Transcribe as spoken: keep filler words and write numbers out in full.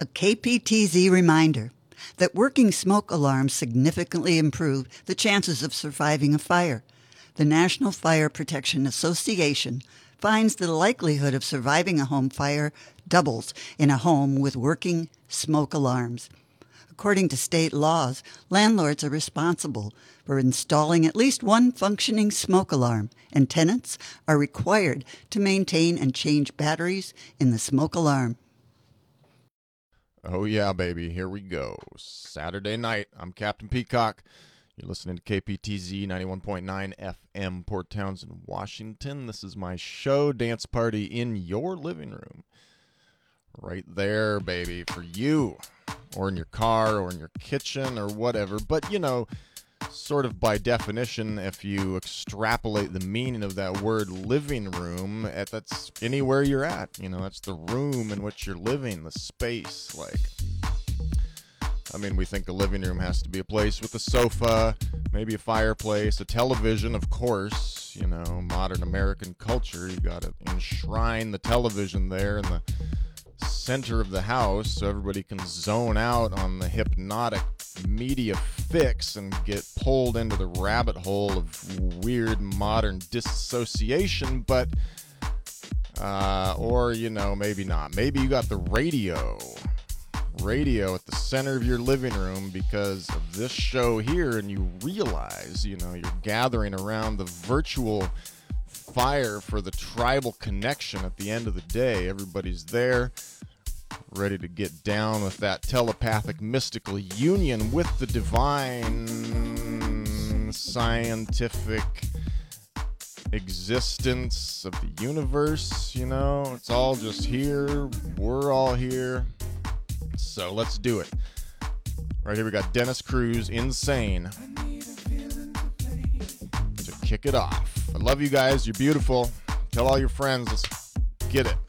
A K P T Z reminder that working smoke alarms significantly improve the chances of surviving a fire. The National Fire Protection Association finds the likelihood of surviving a home fire doubles in a home with working smoke alarms. According to state laws, landlords are responsible for installing at least one functioning smoke alarm, and tenants are required to maintain and change batteries in the smoke alarm. Oh, yeah, baby. Here we go. Saturday night. I'm Captain Peacock. You're listening to K P T Z ninety-one point nine F M, Port Townsend, Washington. This is my show, Dance Party in Your Living Room. Right there, baby, for you. Or in your car, or in your kitchen, or whatever. But, you know, sort of by definition, if you extrapolate the meaning of that word living room, at, that's anywhere you're at. You know, that's the room in which you're living, the space. Like, I mean, we think a living room has to be a place with a sofa, maybe a fireplace, a television, of course. You know, modern American culture, you got to enshrine the television there in the center of the house so everybody can zone out on the hypnotic media fix and get pulled into the rabbit hole of weird modern disassociation. But uh or you know, maybe not. Maybe you got the radio radio at the center of your living room because of this show here, and you realize, you know, you're gathering around the virtual fire for the tribal connection at the end of the day. Everybody's there, ready to get down with that telepathic mystical union with the divine scientific existence of the universe. You know, it's all just here. We're all here. So let's do it. Right here we got Dennis Cruz, Insane, to kick it off. I love you guys. You're beautiful. Tell all your friends. Let's get it.